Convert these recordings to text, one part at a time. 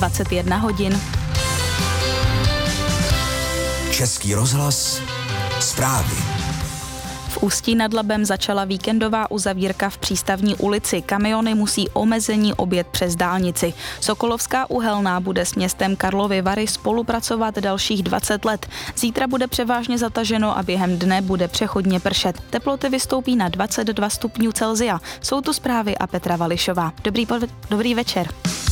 21 hodin. Český rozhlas, zprávy. V Ústí nad Labem začala víkendová uzavírka v Přístavní ulici. Kamiony musí omezení objet přes dálnici. Sokolovská uhelná bude s městem Karlovy Vary spolupracovat dalších 20 let. Zítra bude převážně zataženo a během dne bude přechodně pršet. Teploty vystoupí na 22 stupňů Celsia. Jsou tu zprávy a Petra Vališová. Dobrý večer.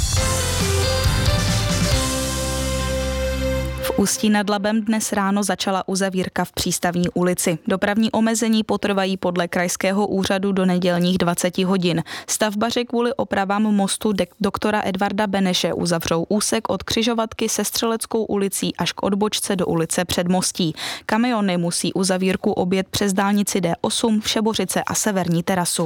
V Ústí nad Labem dnes ráno začala uzavírka v Přístavní ulici. Dopravní omezení potrvají podle krajského úřadu do nedělních 20 hodin. Stavbaři kvůli opravám mostu doktora Edvarda Beneše uzavřou úsek od křižovatky se Střeleckou ulicí až k odbočce do ulice Předmostí. Kamiony musí uzavírku objet přes dálnici D8, Všebořice a Severní terasu.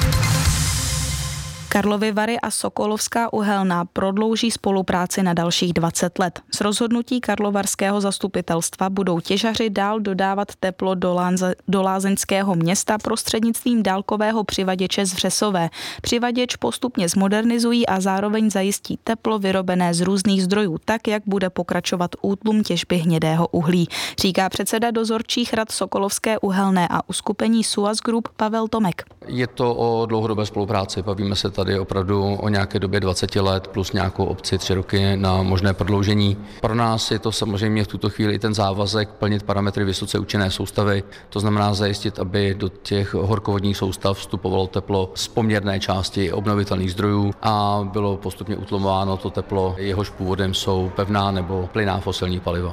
Karlovy Vary a Sokolovská uhelná prodlouží spolupráci na dalších 20 let. Z rozhodnutí karlovarského zastupitelstva budou těžaři dál dodávat teplo do lázeňského města prostřednictvím dálkového přivaděče z Vřesové. Přivaděč postupně zmodernizují a zároveň zajistí teplo vyrobené z různých zdrojů, tak jak bude pokračovat útlum těžby hnědého uhlí, říká předseda dozorčích rad Sokolovské uhelné a uskupení Suez Group Pavel Tomek. Je to o dlouhodobé spolupráci, bavíme se tady opravdu o nějaké době 20 let plus nějakou opci 3 roky na možné prodloužení. Pro nás je to samozřejmě v tuto chvíli ten závazek plnit parametry vysoce účinné soustavy, to znamená zajistit, aby do těch horkovodních soustav vstupovalo teplo z poměrné části obnovitelných zdrojů a bylo postupně utlumováno to teplo, jehož původem jsou pevná nebo plynná fosilní paliva.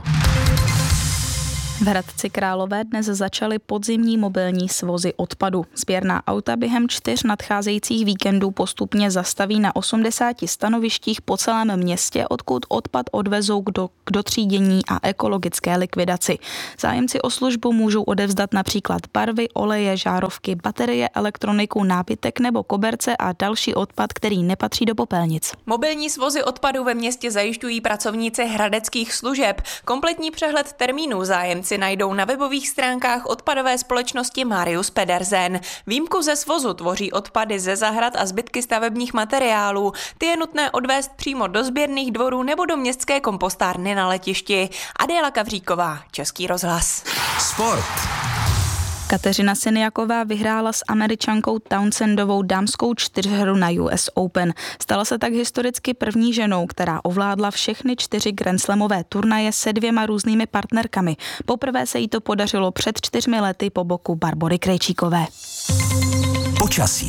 V Hradci Králové dnes začaly podzimní mobilní svozy odpadu. Sběrná auta během 4 nadcházejících víkendů postupně zastaví na 80 stanovištích po celém městě, odkud odpad odvezou k dotřídění a ekologické likvidaci. Zájemci o službu můžou odevzdat například barvy, oleje, žárovky, baterie, elektroniku, nábytek nebo koberce a další odpad, který nepatří do popelnic. Mobilní svozy odpadu ve městě zajišťují pracovníci hradeckých služeb. Kompletní přehled termínů zájemci si najdou na webových stránkách odpadové společnosti Marius Pedersen. Výjimku ze svozu tvoří odpady ze zahrad a zbytky stavebních materiálů. Ty je nutné odvést přímo do sběrných dvorů nebo do městské kompostárny na letišti. Adéla Kavříková, Český rozhlas. Sport. Kateřina Siniaková vyhrála s Američankou Townsendovou dámskou čtyřhru na US Open. Stala se tak historicky první ženou, která ovládla všechny 4 grandslamové turnaje se 2 různými partnerkami. Poprvé se jí to podařilo před 4 lety po boku Barbory Krejčíkové. Počasí.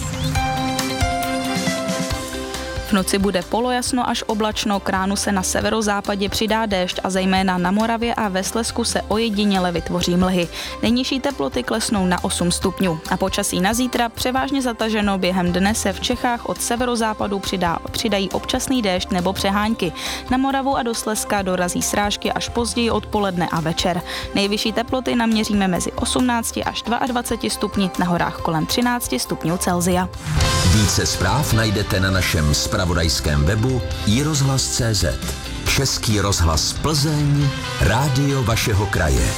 V noci bude polojasno až oblačno, k ránu se na severozápadě přidá déšť a zejména na Moravě a ve Slezsku se ojediněle vytvoří mlhy. Nejnižší teploty klesnou na 8 stupňů. A počasí na zítra převážně zataženo, během dne se v Čechách od severozápadu přidají občasný déšť nebo přehánky. Na Moravu a do Slezska dorazí srážky až později odpoledne a večer. Nejvyšší teploty naměříme mezi 18 až 22 stupni, na horách kolem 13 stupňů Celsia. Více zpráv najdete na našem zpravodajském webu iRozhlas.cz. Český rozhlas Plzeň, rádio vašeho kraje.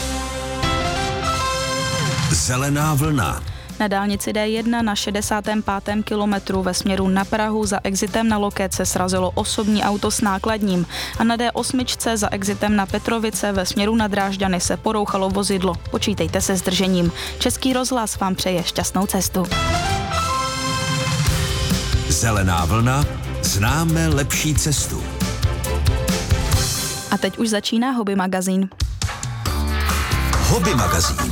Zelená vlna. Na dálnici D1 na 65. kilometru ve směru na Prahu za exitem na Lokec se srazilo osobní auto s nákladním a na D8 za exitem na Petrovice ve směru na Drážďany se porouchalo vozidlo. Počítejte se zdržením. Český rozhlas vám přeje šťastnou cestu. Zelená vlna, známe lepší cestu. A teď už začíná Hobby magazín. Hobby magazín.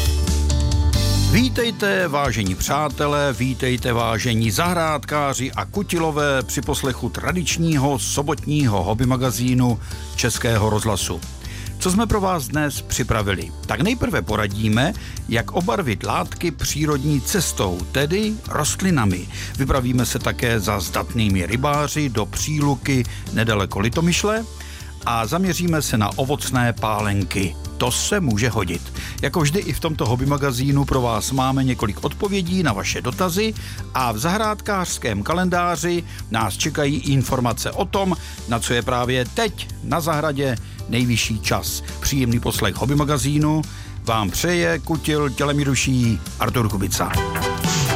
Vítejte, vážení přátelé, vítejte, vážení zahrádkáři a kutilové při poslechu tradičního sobotního hobby magazínu Českého rozhlasu. Co jsme pro vás dnes připravili? Tak nejprve poradíme, jak obarvit látky přírodní cestou, tedy rostlinami. Vypravíme se také za zdatnými rybáři do Příluky nedaleko Litomyšle a zaměříme se na ovocné pálenky. To se může hodit. Jako vždy i v tomto hobby magazínu pro vás máme několik odpovědí na vaše dotazy a v zahrádkářském kalendáři nás čekají informace o tom, na co je právě teď na zahradě nejvyšší čas. Příjemný poslech hobby magazínu vám přeje kutil tělemi duší Artur Kubica.